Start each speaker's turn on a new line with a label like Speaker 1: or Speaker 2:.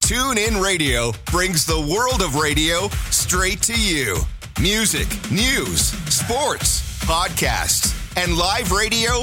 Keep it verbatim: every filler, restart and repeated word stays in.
Speaker 1: TuneIn Radio brings the world of radio straight to you. Music, news, sports, podcasts, and live radio